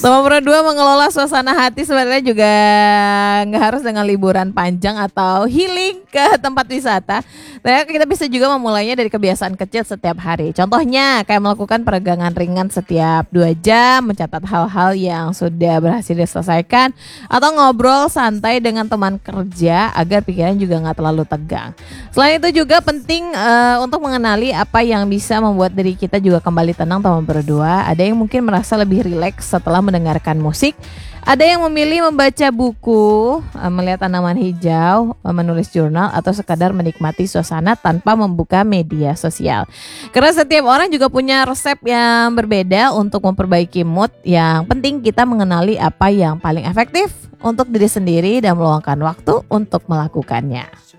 Nomor 2, mengelola suasana hati sebenarnya juga nggak harus dengan liburan panjang atau healing ke tempat wisata. Ternyata kita bisa juga memulainya dari kebiasaan kecil setiap hari. Contohnya kayak melakukan peregangan ringan setiap 2 jam, mencatat hal-hal yang sudah berhasil diselesaikan, atau ngobrol santai dengan teman kerja agar pikiran juga nggak terlalu tegang. Selain itu juga penting untuk mengenali apa yang bisa membuat diri kita juga kembali tenang teman berdua. Ada yang mungkin merasa lebih rileks setelah mendengarkan musik. Ada yang memilih membaca buku, melihat tanaman hijau, menulis jurnal, atau sekadar menikmati suasana tanpa membuka media sosial. Karena setiap orang juga punya resep yang berbeda untuk memperbaiki mood. Yang penting kita mengenali apa yang paling efektif untuk diri sendiri dan meluangkan waktu untuk melakukannya.